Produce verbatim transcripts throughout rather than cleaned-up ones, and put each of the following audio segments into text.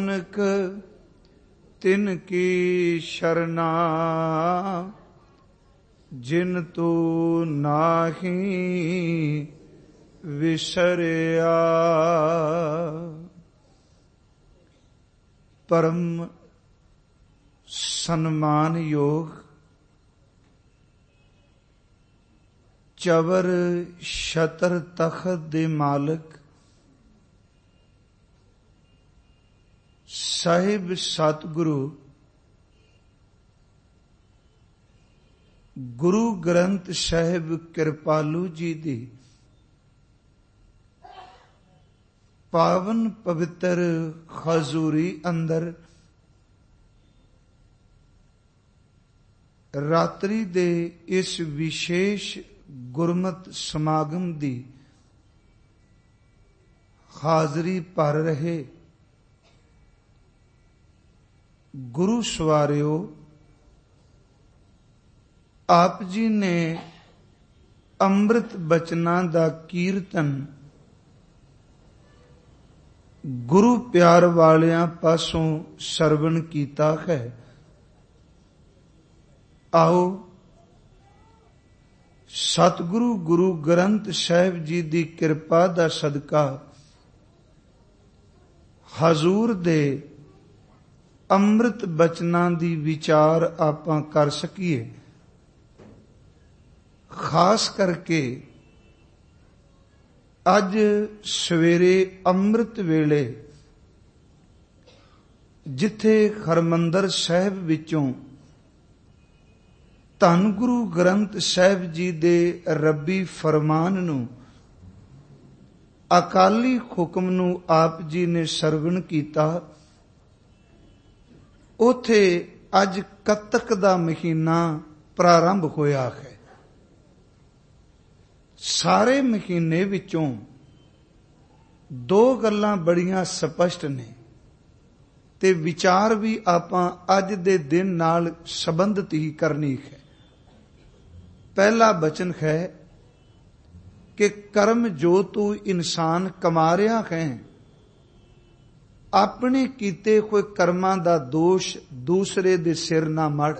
ਨਾਨਕ ਤਿਨ ਕੀ ਸ਼ਰਨਾ, ਜਿਨ ਤੂ ਨਾਹੀ ਵਿਸਰਿਆ। ਪਰਮ ਸਨਮਾਨਯੋਗ ਚਵਰ ਛਤਰ ਤਖਤ ਦੇ ਮਾਲਕ ਸਾਹਿਬ ਸਤਿਗੁਰੂ ਗੁਰੂ ਗ੍ਰੰਥ ਸਾਹਿਬ ਕਿਰਪਾਲੂ ਜੀ ਦੀ ਪਾਵਨ ਪਵਿੱਤਰ ਹਜ਼ੂਰੀ ਅੰਦਰ ਰਾਤਰੀ ਦੇ ਇਸ ਵਿਸ਼ੇਸ਼ ਗੁਰਮਤਿ ਸਮਾਗਮ ਦੀ ਹਾਜ਼ਰੀ ਭਰ ਰਹੇ ਗੁਰੂ ਸਵਾਰਿਓ, ਆਪ ਜੀ ਨੇ ਅੰਮ੍ਰਿਤ ਬਚਨਾਂ ਦਾ ਕੀਰਤਨ ਗੁਰੂ ਪਿਆਰ ਵਾਲਿਆਂ ਪਾਸੋਂ ਸਰਵਣ ਕੀਤਾ ਹੈ। ਆਓ ਸਤਿਗੁਰੂ ਗੁਰੂ ਗ੍ਰੰਥ ਸਾਹਿਬ ਜੀ ਦੀ ਕਿਰਪਾ ਦਾ ਸਦਕਾ ਹਜ਼ੂਰ ਦੇ ਅੰਮ੍ਰਿਤ ਬਚਨਾਂ ਦੀ ਵਿਚਾਰ ਆਪਾਂ ਕਰ ਸਕੀਏ। ਖਾਸ ਕਰਕੇ ਅੱਜ ਸਵੇਰੇ ਅੰਮ੍ਰਿਤ ਵੇਲੇ ਜਿੱਥੇ ਹਰਿਮੰਦਰ ਸਾਹਿਬ ਵਿੱਚੋਂ ਧੰਨ ਗੁਰੂ ਗ੍ਰੰਥ ਸਾਹਿਬ ਜੀ ਦੇ ਰੱਬੀ ਫਰਮਾਨ ਨੂੰ, ਅਕਾਲੀ ਹੁਕਮ ਨੂੰ ਆਪ ਜੀ ਨੇ ਸਰਵਣ ਕੀਤਾ, ਉਥੇ ਅੱਜ ਕੱਤਕ ਦਾ ਮਹੀਨਾ ਪ੍ਰਾਰੰਭ ਹੋਇਆ ਹੈ। ਸਾਰੇ ਮਹੀਨੇ ਵਿੱਚੋਂ ਦੋ ਗੱਲਾਂ ਬੜੀਆਂ ਸਪਸ਼ਟ ਨੇ ਤੇ ਵਿਚਾਰ ਵੀ ਆਪਾਂ ਅੱਜ ਦੇ ਦਿਨ ਨਾਲ ਸੰਬੰਧਿਤ ਹੀ ਕਰਨੀ ਹੈ। ਪਹਿਲਾ ਬਚਨ ਹੈ ਕਿ ਕਰਮ ਜੋ ਤੂੰ ਇਨਸਾਨ ਕਮਾ ਰਿਹਾ ਹੈ, ਆਪਣੇ ਕੀਤੇ ਹੋਏ ਕਰਮਾਂ ਦਾ ਦੋਸ਼ ਦੂਸਰੇ ਦੇ ਸਿਰ ਨਾ ਮੜ।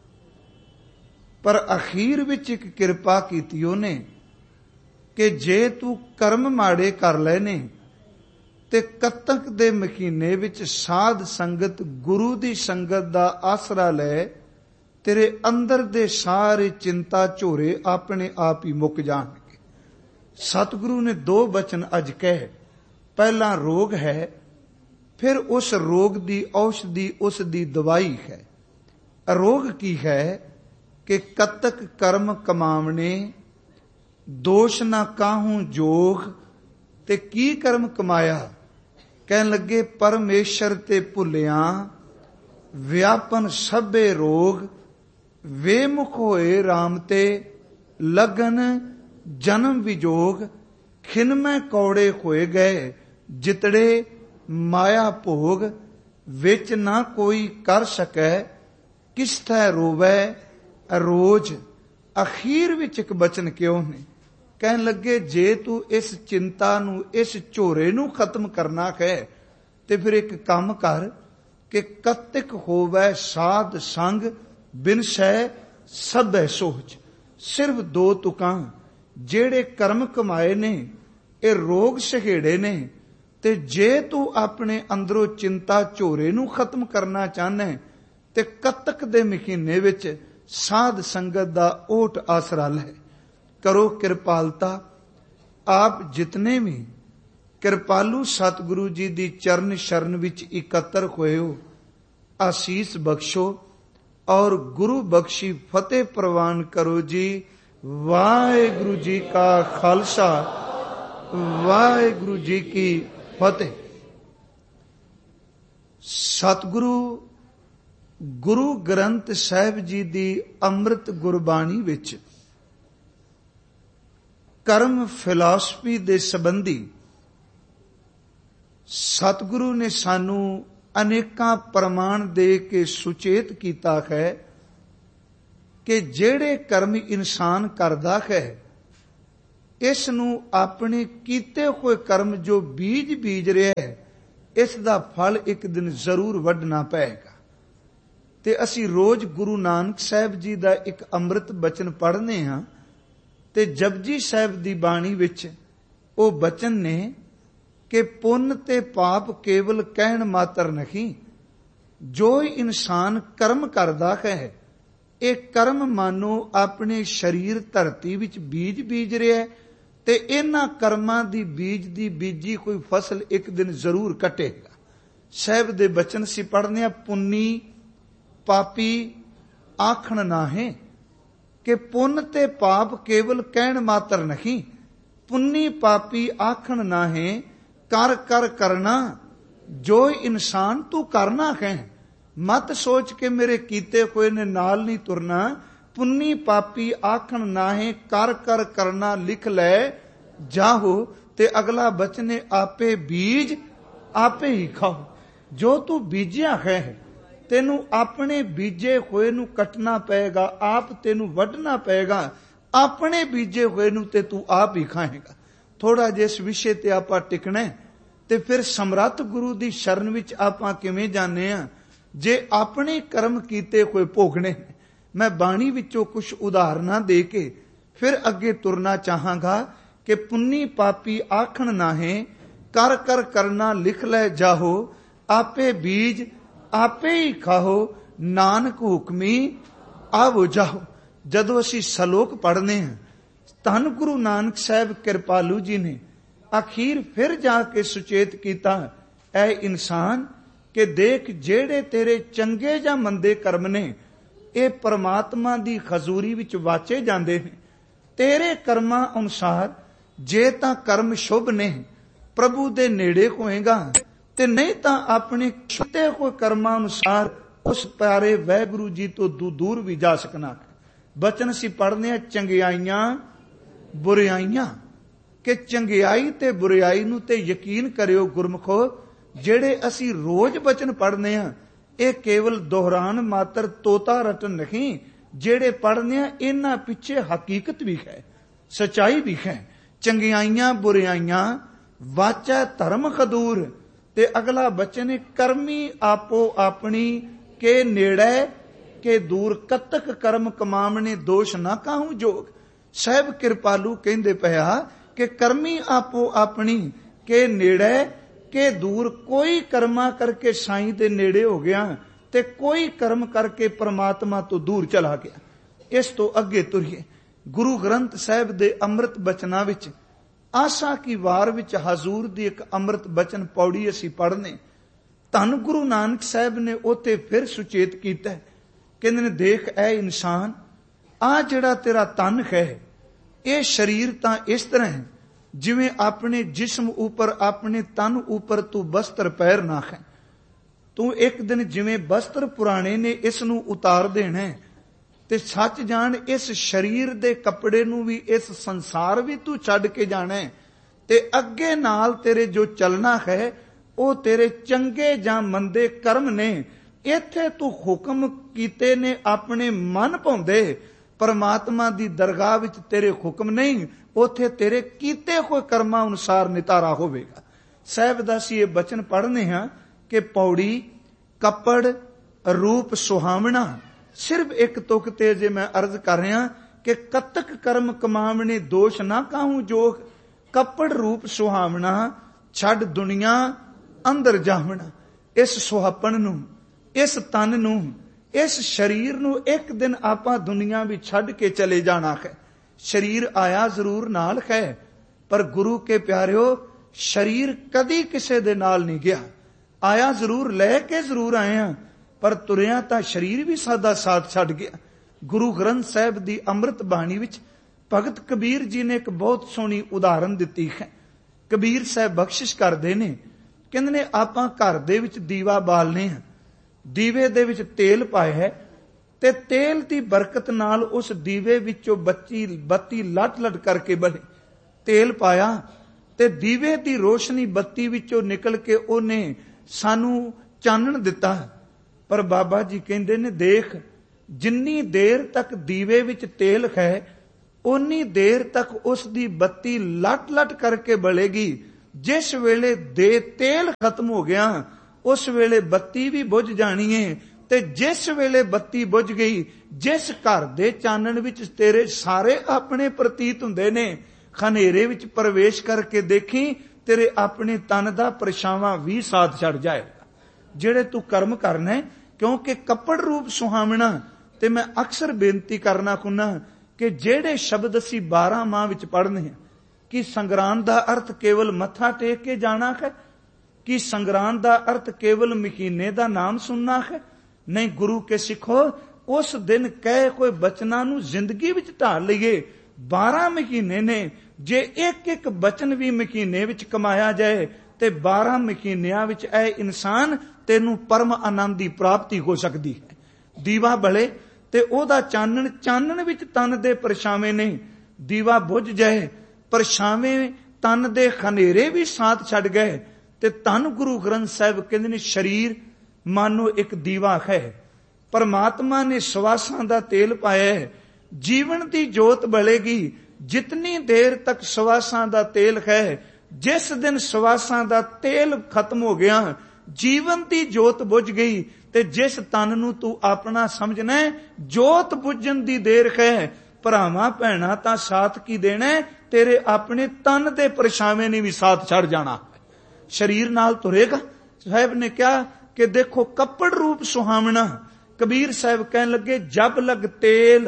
ਪਰ ਅਖੀਰ ਵਿੱਚ ਇੱਕ ਕਿਰਪਾ ਕੀਤੀ ਉਹਨੇ ਕਿ ਜੇ ਤੂੰ ਕਰਮ ਮਾੜੇ ਕਰ ਲੈਨੇ ਤੇ ਕੱਤਕ ਦੇ ਮਹੀਨੇ ਵਿੱਚ ਸਾਧ ਸੰਗਤ ਗੁਰੂ ਦੀ ਸੰਗਤ ਦਾ ਆਸਰਾ ਲੈ, ਤੇਰੇ ਅੰਦਰ ਦੇ ਸਾਰੇ ਚਿੰਤਾ ਝੋਰੇ ਆਪਣੇ ਆਪ ਹੀ ਮੁੱਕ ਜਾਣਗੇ। ਸਤਿਗੁਰੂ ਨੇ ਦੋ ਬਚਨ ਅੱਜ ਕਹੇ। ਪਹਿਲਾ ਰੋਗ ਹੈ, ਫਿਰ ਉਸ ਰੋਗ ਦੀ ਔਸ਼ਧੀ, ਉਸ ਦੀ ਦਵਾਈ ਹੈ। ਰੋਗ ਕੀ ਹੈ ਕਿ ਕੱਤਕ ਕਰਮ ਕਮਾਵਣੇ, ਦੋਸ਼ ਨਾ ਕਾਹੂ ਜੋਗ। ਤੇ ਕੀ ਕਰਮ ਕਮਾਇਆ? ਕਹਿਣ ਲੱਗੇ ਪਰਮੇਸ਼ਰ ਤੇ ਭੁੱਲਿਆ, ਵਿਆਪਨ ਸਭੇ ਰੋਗ। ਵੇਮੁਖ ਹੋਏ ਰਾਮ ਤੇ ਲਗਨ ਜਨਮ ਵਿਜੋਗ। ਖਿਨਮੈ ਕੌੜੇ ਹੋਏ ਗਏ ਜਿਤੜੇ ਮਾਇਆ ਭੋਗ। ਵਿੱਚ ਨਾ ਕੋਈ ਕਰ ਸਕੈ ਕਿਸ ਥੈ ਰੋਵੈ ਰੋਜ। ਅਖੀਰ ਵਿੱਚ ਇੱਕ ਬਚਨ ਕਿਉਂ ਨੇ? ਕਹਿਣ ਲੱਗੇ ਜੇ ਤੂੰ ਇਸ ਚਿੰਤਾ ਨੂੰ, ਇਸ ਝੋਰੇ ਨੂੰ ਖਤਮ ਕਰਨਾ ਹੈ ਤੇ ਫਿਰ ਇੱਕ ਕੰਮ ਕਰ ਕਿ ਕੱਤਕ ਹੋਵੈ ਸਾਧ ਸੰਗ, ਬਿਨ ਸਹਿ ਸਭੈ ਸੋਚ। ਸਿਰਫ ਦੋ ਤੁਕਾਂ ਜਿਹੜੇ ਕਰਮ ਕਮਾਏ ਨੇ, ਇਹ ਰੋਗ ਸਹੇੜੇ ਨੇ। ਤੇ ਜੇ ਤੂੰ ਆਪਣੇ ਅੰਦਰੋਂ ਚਿੰਤਾ ਝੋਰੇ ਨੂੰ ਖਤਮ ਕਰਨਾ ਚਾਹੁੰਦਾ ਤੇ ਕੱਤਕ ਦੇ ਮਹੀਨੇ ਵਿੱਚ ਸਾਧ ਸੰਗਤ ਦਾ ਓਟ ਆਸਰਾ ਲੈ। ਕਰੋ ਕਿਰਪਾਲਤਾ। ਆਪ ਜਿਤਨੇ ਵੀ ਕਿਰਪਾਲੂ ਸਤਿਗੁਰੂ ਜੀ ਦੀ ਚਰਨ ਸ਼ਰਨ ਵਿੱਚ ਇਕੱਤਰ ਹੋਏ ਹੋ, ਆਸੀਸ ਬਖਸ਼ੋ ਔਰ ਗੁਰੂ ਬਖਸ਼ੀ ਫਤਿਹ ਪ੍ਰਵਾਨ ਕਰੋ ਜੀ। ਵਾਹਿਗੁਰੂ ਜੀ ਕਾ ਖਾਲਸਾ, ਵਾਹਿਗੁਰੂ ਜੀ ਕੀ ਫਤਿਹ। ਸਤਿਗੁਰੂ ਗੁਰੂ ਗ੍ਰੰਥ ਸਾਹਿਬ ਜੀ ਦੀ ਅੰਮ੍ਰਿਤ ਗੁਰਬਾਣੀ ਵਿੱਚ ਕਰਮ ਫਿਲਾਸਫੀ ਦੇ ਸੰਬੰਧੀ ਸਤਿਗੁਰੂ ਨੇ ਸਾਨੂੰ ਅਨੇਕਾਂ ਪ੍ਰਮਾਣ ਦੇ ਕੇ ਸੁਚੇਤ ਕੀਤਾ ਹੈ ਕਿ ਜਿਹੜੇ ਕਰਮ ਇਨਸਾਨ ਕਰਦਾ ਹੈ, ਇਸ ਨੂੰ ਆਪਣੇ ਕੀਤੇ ਹੋਏ ਕਰਮ ਜੋ ਬੀਜ ਬੀਜ ਰਿਹਾ ਹੈ, ਇਸ ਦਾ ਫਲ ਇੱਕ ਦਿਨ ਜ਼ਰੂਰ ਵੱਢਣਾ ਪਏਗਾ। ਤੇ ਅਸੀਂ ਰੋਜ਼ ਗੁਰੂ ਨਾਨਕ ਸਾਹਿਬ ਜੀ ਦਾ ਇੱਕ ਅੰਮ੍ਰਿਤ ਬਚਨ ਪੜ੍ਹਨੇ ਹਾਂ, ਤੇ ਜਪਜੀ ਸਾਹਿਬ ਦੀ ਬਾਣੀ ਵਿੱਚ ਉਹ ਬਚਨ ਨੇ ਕਿ ਪੁੰਨ ਤੇ ਪਾਪ ਕੇਵਲ ਕਹਿਣ ਮਾਤਰ ਨਹੀਂ, ਜੋ ਇਨਸਾਨ ਕਰਮ ਕਰਦਾ ਹੈ, ਇਹ ਕਰਮ ਮਾਨੋ ਆਪਣੇ ਸਰੀਰ ਧਰਤੀ ਵਿੱਚ ਬੀਜ ਬੀਜ ਰਿਹਾ, ਤੇ ਇਹਨਾਂ ਕਰਮਾਂ ਦੀ ਬੀਜ ਦੀ ਬੀਜੀ ਕੋਈ ਫਸਲ ਇੱਕ ਦਿਨ ਜ਼ਰੂਰ ਕੱਟੇਗਾ। ਸਾਹਿਬ ਦੇ ਬਚਨ ਸੀ ਪੜ੍ਹਨੇ ਆ, ਪੁੰਨੀ ਪਾਪੀ ਆਖਣ ਨਾਹੀਂ, ਕਿ ਪੁੰਨ ਤੇ ਪਾਪ ਕੇਵਲ ਕਹਿਣ ਮਾਤਰ ਨਹੀਂ, ਪੁੰਨੀ ਪਾਪੀ ਆਖਣ ਨਾਹੀਂ, ਕਰ ਕਰ ਕਰਨਾ ਜੋ ਇਨਸਾਨ ਤੂੰ ਕਰਨਾ ਹੈ। ਮਤ ਸੋਚ ਕੇ ਮੇਰੇ ਕੀਤੇ ਹੋਏ ਨੇ ਨਾਲ ਨਹੀਂ ਤੁਰਨਾ, ਪੁੰਨੀ ਪਾਪੀ ਆਖਣ ਨਾਹੀਂ, ਕਰ ਕਰ ਕਰਨਾ ਲਿਖ ਲੈ ਜਾਹੋ। ਤੇ ਅਗਲਾ ਬਚਨ ਹੈ, ਆਪੇ ਬੀਜ ਆਪੇ ਹੀ ਖਾਓ। ਜੋ ਤੂੰ ਬੀਜਿਆ ਹੈ ਤੈਨੂੰ ਆਪਣੇ ਬੀਜੇ ਹੋਏ ਨੂੰ ਕੱਟਣਾ ਪਏਗਾ, ਆਪ ਤੈਨੂੰ ਵੱਢਣਾ ਪਏਗਾ, ਆਪਣੇ ਬੀਜੇ ਹੋਏ ਨੂੰ ਤੇ ਤੂੰ ਆਪ ਹੀ ਖਾਏਗਾ। ਥੋੜਾ ਜਿਹਾ ਇਸ ਵਿਸ਼ੇ ਤੇ ਆਪਾਂ ਟਿਕਣਾ, ਤੇ ਫਿਰ ਸਮਰੱਥ ਗੁਰੂ ਦੀ ਸ਼ਰਨ ਵਿੱਚ ਆਪਾਂ ਕਿਵੇਂ ਜਾਂਦੇ ਆ ਜੇ ਆਪਣੇ ਕਰਮ ਕੀਤੇ ਹੋਏ ਭੋਗਣੇ। ਮੈਂ ਬਾਣੀ ਵਿੱਚੋਂ ਕੁਝ ਉਦਾਹਰਨਾਂ ਦੇ ਕੇ ਫਿਰ ਅੱਗੇ ਤੁਰਨਾ ਚਾਹਾਂਗਾ ਕਿ ਪੁੰਨੀ ਪਾਪੀ ਆਖਣ ਨਾਹੀਂ, ਕਰ ਕਰ ਕਰਨਾ ਲਿਖ ਲੈ ਜਾਹੋ, ਆਪੇ ਬੀਜ ਆਪੇ ਹੀ ਖਾਓ, ਨਾਨਕ ਹੁਕਮੀ ਆਵੋ ਜਾਓ। ਜਦੋਂ ਅਸੀਂ ਸਲੋਕ ਪੜ੍ਹਨੇ ਹਾਂ, ਧੰਨ ਗੁਰੂ ਨਾਨਕ ਸਾਹਿਬ ਕਿਰਪਾਲੂ ਜੀ ਨੇ ਅਖੀਰ ਫਿਰ ਜਾ ਕੇ ਸੁਚੇਤ ਕੀਤਾ, ਐ ਇਨਸਾਨ ਕਿ ਦੇਖ ਜਿਹੜੇ ਤੇਰੇ ਚੰਗੇ ਜਾਂ ਮੰਦੇ ਕਰਮ ਨੇ, ਇਹ ਪਰਮਾਤਮਾ ਦੀ ਹਜ਼ੂਰੀ ਵਿੱਚ ਵਾਚੇ ਜਾਂਦੇ ਨੇ। ਤੇਰੇ ਕਰਮਾਂ ਅਨੁਸਾਰ ਜੇ ਤਾਂ ਕਰਮ ਸ਼ੁਭ ਨੇ, ਪ੍ਰਭੂ ਦੇ ਨੇੜੇ ਹੋਏਗਾ, ਤੇ ਨਹੀਂ ਤਾਂ ਆਪਣੇ ਛੁੱਟੇ ਹੋਏ ਕਰਮਾਂ ਅਨੁਸਾਰ ਉਸ ਪਿਆਰੇ ਵਾਹਿਗੁਰੂ ਜੀ ਤੋਂ ਦੂਰ ਵੀ ਜਾ ਸਕਣਾ। ਬਚਨ ਸੀ ਪੜ੍ਹਨੇ ਆ, ਚੰਗਿਆਈਆਂ ਬੁਰਿਆਈਆਂ, ਕਿ ਚੰਗਿਆਈ ਤੇ ਬੁਰਿਆਈ ਨੂੰ ਤੇ ਯਕੀਨ ਕਰਿਓ ਗੁਰਮਖੋ, ਜਿਹੜੇ ਅਸੀਂ ਰੋਜ਼ ਬਚਨ ਪੜ੍ਹਨੇ ਆ, ਇਹ ਕੇਵਲ ਦੁਹਰਾਨ ਮਾਤਰ ਤੋਤਾ ਰਟਨ ਨਹੀਂ। ਜਿਹੜੇ ਪੜ੍ਹਨੇ ਆ ਇਹਨਾਂ ਪਿੱਛੇ ਹਕੀਕਤ ਵੀ ਹੈ, ਸਚਾਈ ਵੀ ਹੈ। ਚੰਗਿਆਈਆਂ ਬੁਰਿਆਈਆਂ ਵਾਚੈ ਧਰਮ ਖਦੂਰ, ਤੇ ਅਗਲਾ ਬਚਨ, ਕਰਮੀ ਆਪੋ ਆਪਣੀ ਕੇ ਨੇੜੇ ਕੇ ਦੂਰ, ਕਤਕ ਕਰਮ ਕਮਾਵਣੇ ਦੋਸ਼ ਨਾ ਕਾਹੂ ਜੋਗ। ਸਾਹਿਬ ਕਿਰਪਾਲੂ ਕਹਿੰਦੇ ਪਿਆ ਕਿ ਕਰਮੀ ਆਪੋ ਆਪਣੀ ਕੇ ਨੇੜੇ ਕੇ ਦੂਰ, ਕੋਈ ਕਰਮਾਂ ਕਰਕੇ ਸਾਈਂ ਦੇ ਨੇੜੇ ਹੋ ਗਿਆ ਤੇ ਕੋਈ ਕਰਮ ਕਰਕੇ ਪਰਮਾਤਮਾ ਤੋਂ ਦੂਰ ਚਲਾ ਗਿਆ। ਇਸ ਤੋਂ ਅੱਗੇ ਤੁਰੀਏ, ਗੁਰੂ ਗ੍ਰੰਥ ਸਾਹਿਬ ਦੇ ਅੰਮ੍ਰਿਤ ਬਚਨਾਂ ਵਿੱਚ ਆਸਾ ਕੀ ਵਾਰ ਵਿੱਚ ਹਜ਼ੂਰ ਦੀ ਇੱਕ ਅੰਮ੍ਰਿਤ ਬਚਨ ਪੌੜੀ ਅਸੀਂ ਪੜ੍ਹਨੇ। ਧੰਨ ਗੁਰੂ ਨਾਨਕ ਸਾਹਿਬ ਨੇ ਉੱਥੇ ਫਿਰ ਸੁਚੇਤ ਕੀਤਾ, ਕਹਿੰਦੇ ਨੇ, ਦੇਖ ਐ ਇਨਸਾਨ, ਆ ਜਿਹੜਾ ਤੇਰਾ ਤਨ ਹੈ, ਇਹ ਸਰੀਰ ਤਾਂ ਇਸ ਤਰ੍ਹਾਂ ਹੈ ਜਿਵੇਂ ਆਪਣੇ ਜਿਸਮ ਉੱਪਰ, ਆਪਣੇ ਤਨ ਉੱਪਰ ਤੂੰ ਬਸਤਰ ਪਹਿਰਨਾ ਹੈ। ਤੂੰ ਇੱਕ ਦਿਨ ਜਿਵੇਂ ਬਸਤਰ ਪੁਰਾਣੇ ਨੇ ਇਸ ਨੂੰ ਉਤਾਰ ਦੇਣਾ, ਤੇ ਸੱਚ ਜਾਣ ਇਸ ਸਰੀਰ ਦੇ ਕੱਪੜੇ ਨੂੰ ਵੀ, ਇਸ ਸੰਸਾਰ ਵੀ ਤੂੰ ਛੱਡ ਕੇ ਜਾਣਾ, ਤੇ ਅੱਗੇ ਨਾਲ ਤੇਰੇ ਜੋ ਚੱਲਣਾ ਹੈ ਉਹ ਤੇਰੇ ਚੰਗੇ ਜਾਂ ਮੰਦੇ ਕਰਮ ਨੇ। ਇੱਥੇ ਤੂੰ ਹੁਕਮ ਕੀਤੇ ਨੇ ਆਪਣੇ ਮਨ ਭਾਉਂਦੇ, ਪਰਮਾਤਮਾ ਦੀ ਦਰਗਾਹ ਵਿੱਚ ਤੇਰੇ ਹੁਕਮ ਨਹੀਂ, ਉੱਥੇ ਤੇਰੇ ਕੀਤੇ ਹੋਏ ਕਰਮਾਂ ਅਨੁਸਾਰ ਨਿਤਾਰਾ ਹੋਵੇਗਾ। ਸਾਹਿਬ ਦਾ ਅਸੀਂ ਇਹ ਬਚਨ ਪੜ੍ਹਨੇ ਹਾਂ ਕਿ ਪੌੜੀ ਕੱਪੜ ਰੂਪ ਸੁਹਾਵਣਾ। ਸਿਰਫ ਇੱਕ ਤੁਕ ਤੇ ਜੇ ਮੈਂ ਅਰਜ਼ ਕਰ ਰਿਹਾ ਕਿ ਕਤਕ ਕਰਮ ਕਮਾਵਣੇ ਦੋਸ਼ ਨਾ ਕਾਹੂ ਜੋਗ, ਕੱਪੜ ਰੂਪ ਸੁਹਾਵਣਾ ਛੱਡ ਦੁਨੀਆ ਅੰਦਰ ਜਾਵਣਾ। ਇਸ ਸੁਹਾਪਣ ਨੂੰ, ਇਸ ਤਨ ਨੂੰ, ਇਸ ਸਰੀਰ ਨੂੰ ਇੱਕ ਦਿਨ ਆਪਾਂ ਦੁਨੀਆ ਵਿੱਚ ਛੱਡ ਕੇ ਚਲੇ ਜਾਣਾ ਹੈ। ਸਰੀਰ ਆਇਆ ਜ਼ਰੂਰ ਨਾਲ ਹੈ, ਪਰ ਗੁਰੂ ਕੇ ਪਿਆਰਿਓ, ਸਰੀਰ ਕਦੀ ਕਿਸੇ ਦੇ ਨਾਲ ਨਹੀਂ ਗਿਆ। ਆਇਆ ਜ਼ਰੂਰ, ਲੈ ਕੇ ਜ਼ਰੂਰ ਆਏ ਹਾਂ, ਪਰ ਤੁਰਿਆ ਤਾਂ ਸਰੀਰ ਵੀ ਸਾਡਾ ਸਾਥ ਛੱਡ ਗਿਆ। ਗੁਰੂ ਗ੍ਰੰਥ ਸਾਹਿਬ ਦੀ ਅੰਮ੍ਰਿਤ ਬਾਣੀ ਵਿੱਚ ਭਗਤ ਕਬੀਰ ਜੀ ਨੇ ਇੱਕ ਬਹੁਤ ਸੋਹਣੀ ਉਦਾਹਰਨ ਦਿੱਤੀ ਹੈ। ਕਬੀਰ ਸਾਹਿਬ ਬਖਸ਼ਿਸ਼ ਕਰਦੇ ਨੇ, ਕਹਿੰਦੇ ਨੇ, ਆਪਾਂ ਘਰ ਦੇ ਵਿੱਚ ਦੀਵਾ ਬਾਲਨੇ ਹਾਂ, ਦੀਵੇ ਦੇ ਵਿੱਚ ਤੇਲ ਪਾਇਆ ਹੈ, ਤੇ ਤੇਲ ਦੀ ਬਰਕਤ ਨਾਲ ਉਸ ਦੀਵੇ ਵਿੱਚੋਂ ਬੱਤੀ ਬੱਤੀ ਲੱਟ ਲੱਟ ਕਰਕੇ ਬਣੇ। ਤੇਲ ਪਾਇਆ ਤੇ ਦੀਵੇ ਦੀ ਰੋਸ਼ਨੀ ਬੱਤੀ ਵਿੱਚੋਂ ਨਿਕਲ ਕੇ ਉਹਨੇ ਸਾਨੂੰ ਚਾਨਣ ਦਿੱਤਾ। ਪਰ ਬਾਬਾ ਜੀ ਕਹਿੰਦੇ ਨੇ, ਦੇਖ, ਜਿੰਨੀ ਦੇਰ ਤੱਕ ਦੀਵੇ ਵਿੱਚ ਤੇਲ ਹੈ, ਉਨੀ ਦੇਰ ਤੱਕ ਉਸ ਦੀ ਬੱਤੀ ਲੱਟ ਲੱਟ ਕਰਕੇ ਬਲੇਗੀ। जिस वेले दे तेल खत्म हो गया उस वेले बत्ती भी बुझ जानी है, ते जिस वेले बत्ती बुझ गई, जिस घर दे चानण विच तेरे सारे अपने प्रतीत हुंदे ने, खनेरे विच प्रवेश करके देखी तेरे अपने तन दा परछावां भी साथ छड़ जाएगा। जेड़े तू कर्म करना है, क्योंकि कपड़ रूप सुहावना, ते मैं अक्सर बेनती करना खुन्ना कि जेड़े शब्द असी बारह माह विच पढ़ने हैं, कि संगरांद दा अर्थ केवल मत्था टेक के जाना है, कि संगरांद दा अर्थ केवल महीने दा नाम सुनना है? नहीं, गुरु के सिखो उस दिन कहे कोई बचना नू जिंदगी विच ढाल लईए। बारह महीने ने, जे एक एक बचन भी महीने विच कमाया जाए ते बारह महीनिया विच ऐ इंसान तेनू परम आनंद दी प्राप्ति हो सकती है। दीवा बले ते ओदा चानण, चानण विच तन दे परछावे ने, दीवा बुझ जाए, परछावे तन दे खनेरे भी साथ छड़ गए, ते धन गुरु ग्रंथ साहिब कहंदे ने शरीर मानो एक दीवा है, परमात्मा ने सवासां दा तेल पाया है, जीवन दी जोत बलेगी जितनी देर तक सवासां दा तेल है। जिस दिन सवासां दा तेल खत्म हो गया, जीवन दी जोत बुझ गई, ते जिस तन नू तू अपना समझना है, जोत बुझण दी देर है, भरावां भैणां तां साथ की देना है, तेरे अपने तन दे परछावे ने भी साथ छड़ जाना। शरीर नाल तुरेगा। साहब ने कहा कि देखो कपड़ रूप सुहावना, कबीर साहब कहन लगे जब लग तेल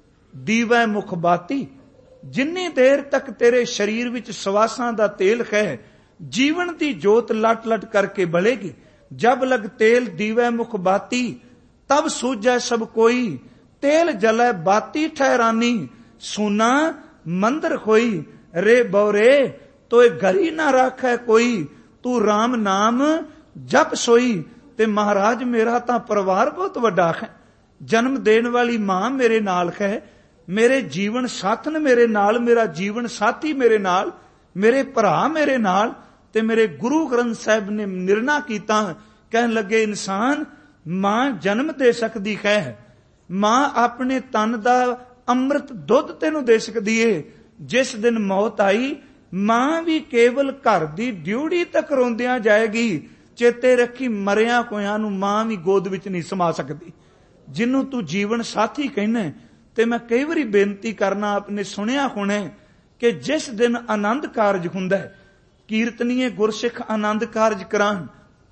दीवै मुख बाती, जिन्नी देर तक तेरे शरीर विच सवासां दा तेल है, जीवन दी जोत लट लट करके बलेगी। जब लग तेल दीवै मुख बाती, तब सूझै सब कोई, तेल जलै बाती ठहरानी, सुना मंदिर खोई, रे बौरे तोए घरी ना राखै कोई, तू राम नाम जप सोई। ते महाराज मेरा तां परिवार बहुत वड्डा है, जन्म देने वाली मां मेरे नाल है, मेरे जीवन साथन मेरे नाल, मेरा जीवन साथी मेरे नाल, मेरे भरा मेरे नाल, ते मेरे गुरु ग्रंथ साहिब ने निर्णय कीता, कहन लगे इंसान मां जन्म दे सकदी है, मां अपने तन दा अमृत दुध तेनू दे सकदी है। जिस दिन मौत आई, मां भी केवल घर दी ड्यूड़ी तक रोंदियां जाएगी। चेते रखी मरिया कोया नू मां भी गोद विच नहीं समा सकती। जिन्नू तू जीवन साथी कहना, ते मैं कई बारी बेनती करना, आपने सुनिया होना कि जिस दिन आनंद कारज हुंदा है, कीर्तनीय गुरसिख आनंद कारज करान,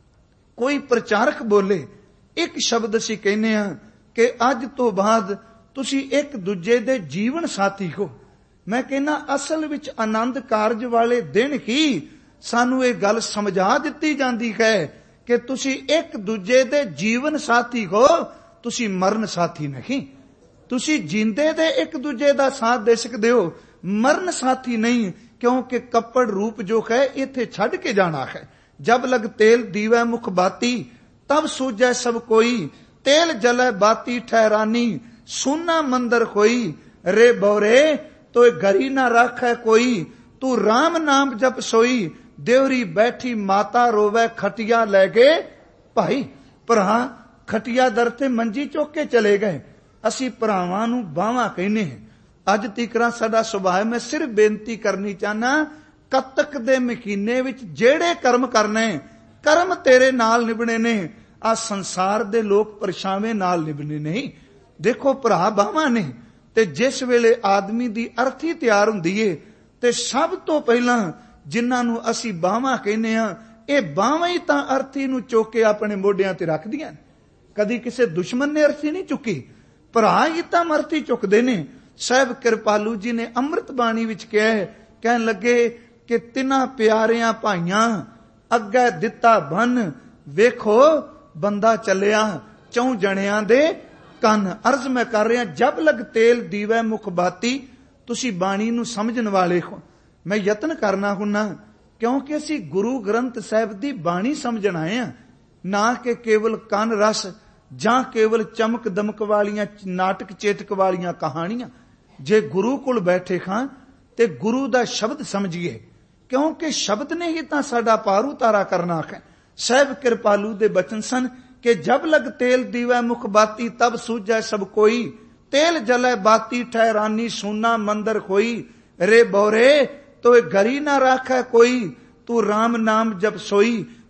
कोई प्रचारक बोले, एक शब्द असीं कहने हां कि अज तो बाद तुसी एक दूजे दे जीवन साथी हो। मैं कहना असल विच आनंद कारज वाले दिन ही सानू ये गल समझा दिती जाती है कि तुसी एक दूजे दे जीवन साथी हो, तुसी मरण साथी नहीं। तुसी जींदे दे एक दूजे दा साथ दे सकदे हो, मरण साथी नहीं, क्योंकि कपड़ रूप जो है इथे छड़ के जाना है। जब लग तेल दीवै मुख बाती, तब सूझै सब कोई, तेल जलै बाती ठहरानी, सुना मंदिर खोई, रे बौरे तो घरी ना राखै कोई, तू राम नाम जप सोई, देवरी बैठी माता रोवे खटिया लै गए भाई। भरा खटिया दर ते मंजी चुक के चले गए। असी भरावां नू बावां कहने हैं। अज तीकरा साडा सुभाव, मैं सिर्फ बेनती करनी चाहना, कतक दे महीने विच जेड़े कर्म करने, कर्म तेरे नाल निभने ने, आ संसार दे लोग परछावे नाल निभने नहीं। देखो भरा बावां ने, ते जिस वेले आदमी दी अर्थी तैयार हुंदी है, ते सब तो पहला जिन्हां नू असी बावां कहने हां, ये बावां ही तां अर्थी नू चुक के अपने मोढियां ते रखदियां। कदी किसी दुश्मन ने अर्थी नहीं चुकी, भरा ही तां अर्थी चुकदे ने। साहब कृपालू जी ने अमृत बाणी विच कहा है, कहन लगे कि तिन्हां प्यारियां भाइयां अग्गे दिता बन, वेखो बंदा चलिया चौं जणियां दे कन। अर्ज मैं कर रहा, जब लग तेल दीवै मुख बाती, तुसी बाणी नू समझण वाले हो। मैं यतन करना हुन्ना, क्योंकि असी गुरु ग्रंथ साहिब दी बाणी समझण आए हैं, ना कि केवल कन रस जां केवल चमक दमक वालियां नाटक चेतक वालियां कहानियां। जे गुरु कोल बैठे खां ते गुरु दा शब्द समझिए, क्योंकि शब्द ने ही तां साडा पार उतारा करना है। साहिब कृपालू दे बचन सन कि जब लग तेल दीवै मुख बाती, तब सूझै सब कोई, तेल जलै बाती ठहरानी, सुना मंदिर खोई, रे बौरे तो घरी ना राखै कोई, ਤੂੰ RAM ਨਾਮ ਜਪ ਸੋਈ,